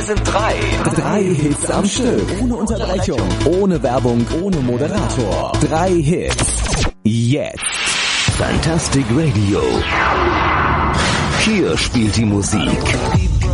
sind drei Hits am Stück. Ohne Unterbrechung, ohne Werbung, ohne Moderator. 3 Hits. Jetzt. Fantastic Radio. Hier spielt die Musik